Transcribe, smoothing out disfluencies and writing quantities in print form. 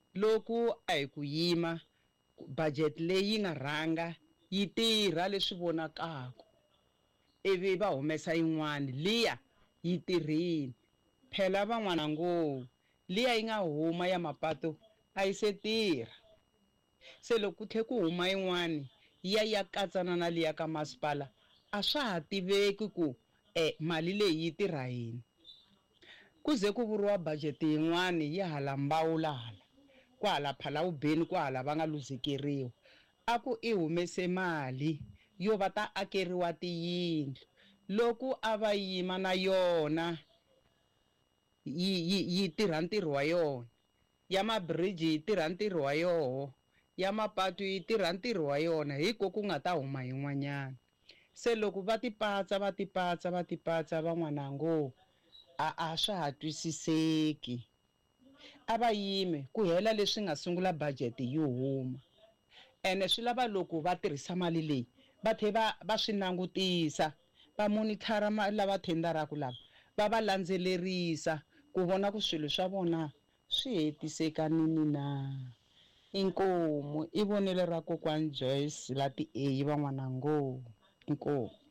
loku a hi ku yima budget leyi nga rhanga yi tirha leswi vonakaka ivi va humesa yin'wana liya yi tirhini phela van'wana ngo liya yi nga huma ya mapatu a yi se tirha se loko ku tlhe ku huma yin'wani ya katsana na liya ka masipala a swa ha tiveki ku mali leyi yi tirha yini ku ze ku vuriwa budget yin'wani yi hala mbawula hala kwahala Phalawu-Beni kwahala va nga luzekeriwa a ku i humese mali yo va ta akeriwa tiyindlu loku a va yima na yona yi tirha ntirho wa yona ya mabiriji yi tirha ntirho wa yoho ya mapatu yi tirha ntirho wa yona hiko ku nga ta huma yin'wanyana se loko va tipatsa van'wanango a swa ha twisiseki a va yime ku hela leswi nga sungula budget yi huma ene swi lava loko va tirhisa mali leyi va tlhe va swi langutisa va monitora lava thendaraku lava va landzelerisa ku vona ku swilo swa vona swi hetisekanini na inkomu i vonelo ra kokwani Joyce la ti A van'wanango inkomu.